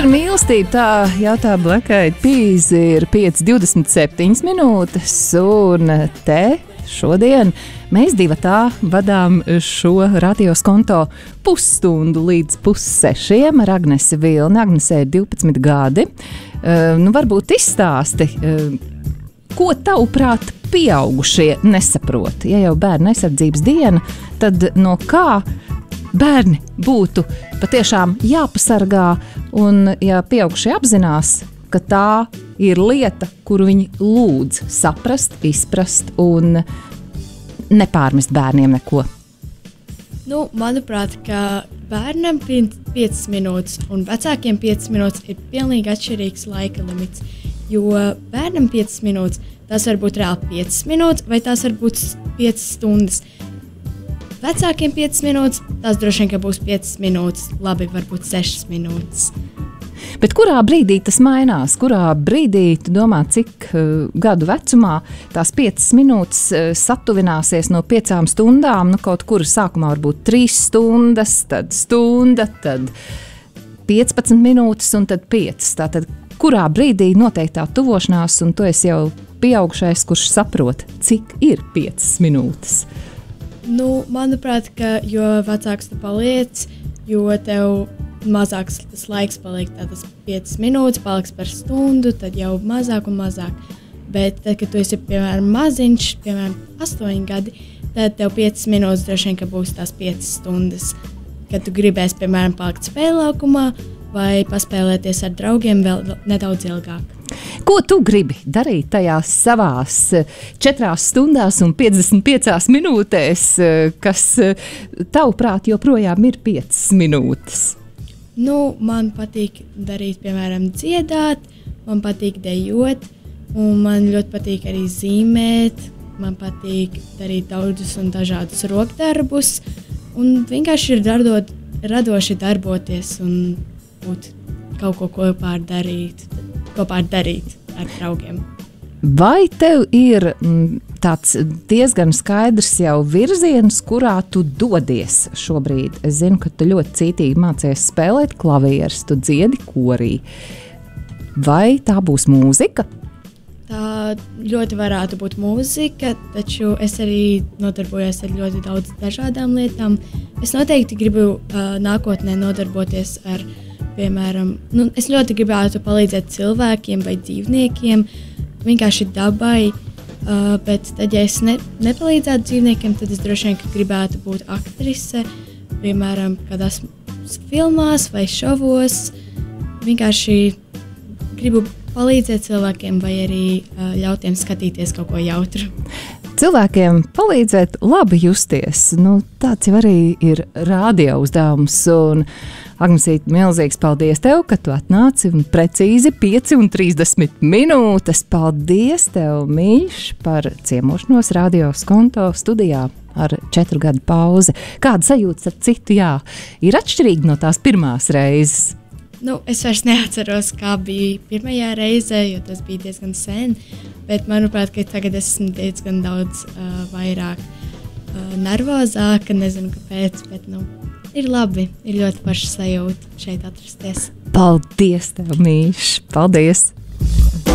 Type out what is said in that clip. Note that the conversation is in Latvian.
ir mīlestība? Tā jautā Black Eyed Peas, ir 5:27 minūtes, un te šodien mēs divatā vadām šo radios konto pusstundu līdz 5:30 ar Agnesi Vilni. Agnesē ir 12 gadi. Varbūt izstāsti, ko tavuprāt pieaugušie nesaprot? Ja jau bērnu aizsardzības diena, tad no kā bērni būtu patiešām jāpasargā, un ja pieaugušie apzinās, ka tā ir lieta, kuru viņi lūdz saprast, izprast un nepārmest bērniem neko? Manuprāt, ka bērnam 5 minūtes un vecākiem 5 minūtes ir pilnīgi atšķirīgs laika limits, jo bērnam 5 minūtes, tās var būt reāli 5 minūtes vai tās var būt 5 stundas. Vecākiem 5 minūtes, tās droši vien, ka būs 5 minūtes, labi, varbūt 6 minūtes. Bet kurā brīdī tas mainās? Kurā brīdī, tu domā, cik gadu vecumā tās 5 minūtes satuvināsies no 5 stundām? Kaut kur sākumā varbūt 3 stundas, tad stunda, tad 15 minūtes un tad 5. Tātad, kurā brīdī notiek tā tuvošanās, un tu esi jau pieaugušais, kurš saprot, cik ir 5 minūtes? Manuprāt, ka jo vecāks tu paliec, jo tev mazāks tas laiks paliek. Tas 5 minūtes paliks par stundu, tad jau mazāk un mazāk. Bet tad, kad tu esi, piemēram, maziņš, piemēram, 8 gadi, tad tev 5 minūtes droši vien, ka būs tās 5 stundas. Kad tu gribēsi, piemēram, palikt spēlēkumā vai paspēlēties ar draugiem vēl nedaudz ilgāk. Ko tu gribi darīt tajās savās 4 stundās un 55 minūtēs, kas tavuprāt joprojām ir 5 minūtes? Man patīk darīt, piemēram, dziedāt, man patīk dejot, un man ļoti patīk arī zīmēt, man patīk darīt daudzus un dažādus rokdarbus, un vienkārši ir radoši darboties un būt kaut ko kopā darīt ar draugiem. Vai tev ir tāds diezgan skaidrs jau virziens, kurā tu dodies šobrīd? Es zinu, ka tu ļoti cītīgi mācies spēlēt klavierus, tu dziedi korī. Vai tā būs mūzika? Tā ļoti varētu būt mūzika, taču es arī nodarbojos ar ļoti daudz dažādām lietām. Es noteikti gribu nākotnē nodarboties ar, piemēram, es ļoti gribētu palīdzēt cilvēkiem vai dzīvniekiem, vienkārši dabai, bet tad, ja es nepalīdzētu dzīvniekiem, tad es droši vien gribētu būt aktrise, piemēram, kādās filmās vai šovos. Vienkārši gribu palīdzēt cilvēkiem vai arī ļaut tiem skatīties kaut ko jautru. Cilvēkiem palīdzēt labi justies. Tāds jau arī ir radio uzdevums. Un, Agnesīt, milzīgs paldies tev, ka tu atnāci un precīzi 5:30 minūtes. Paldies tev, mīļš, par ciemošanos radios konto studijā ar 4 gadu pauzi. Kāda sajūta ar citu? Jā, ir atšķirīgi no tās pirmās reizes. Es vairs neatceros, kā bija pirmajā reizē, jo tas bija diezgan sen, bet manuprāt, ka tagad esmu diezgan daudz vairāk nervozāka, nezinu kāpēc, bet ir labi, ir ļoti paša sajūta šeit atrasties. Paldies tev, mīļš, paldies!